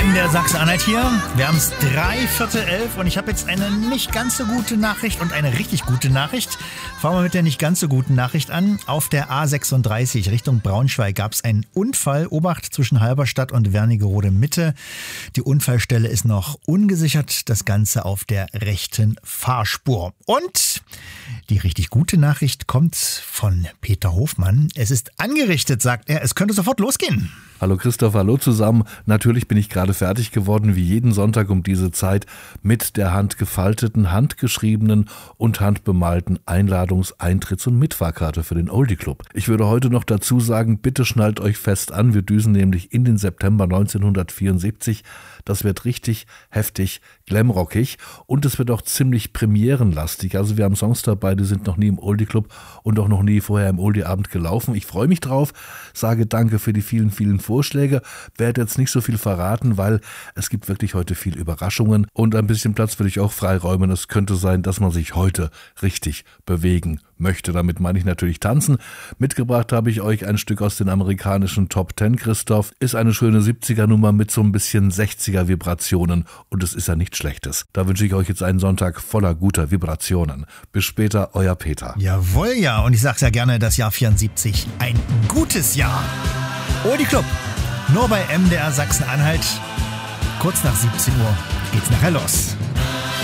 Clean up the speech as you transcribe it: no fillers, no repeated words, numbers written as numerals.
MDR Sachsen-Anhalt hier. Wir haben es 11:45 und ich habe jetzt eine nicht ganz so gute Nachricht und eine richtig gute Nachricht. Fangen wir mit der nicht ganz so guten Nachricht an. Auf der A36 Richtung Braunschweig gab es einen Unfall. Obacht zwischen Halberstadt und Wernigerode Mitte. Die Unfallstelle ist noch ungesichert. Das Ganze auf der rechten Fahrspur. Und die richtig gute Nachricht kommt von Peter Hofmann. Es ist angerichtet, sagt er. Es könnte sofort losgehen. Hallo Christoph, hallo zusammen. Natürlich bin ich gerade fertig geworden, wie jeden Sonntag um diese Zeit, mit der handgefalteten, handgeschriebenen und handbemalten Einladungs-, Eintritts- und Mitfahrkarte für den Oldie Club. Ich würde heute noch dazu sagen, bitte schnallt euch fest an, wir düsen nämlich in den September 1974. Das wird richtig heftig glamrockig und es wird auch ziemlich premierenlastig. Also wir haben Songs dabei, die sind noch nie im Oldie Club und auch noch nie vorher im Oldie Abend gelaufen. Ich freue mich drauf, sage danke für die vielen, vielen Vorschläge, werde jetzt nicht so viel verraten, weil es gibt wirklich heute viel Überraschungen und ein bisschen Platz will ich auch freiräumen. Es könnte sein, dass man sich heute richtig bewegen möchte. Damit meine ich natürlich tanzen. Mitgebracht habe ich euch ein Stück aus den amerikanischen Top 10, Christoph. Ist eine schöne 70er-Nummer mit so ein bisschen 60er-Vibrationen und es ist ja nichts Schlechtes. Da wünsche ich euch jetzt einen Sonntag voller guter Vibrationen. Bis später, euer Peter. Jawohl, ja. Und ich sag's ja gerne, das Jahr 74, ein gutes Jahr. Oldie Club, nur bei MDR Sachsen-Anhalt. Kurz nach 17 Uhr geht's nachher los.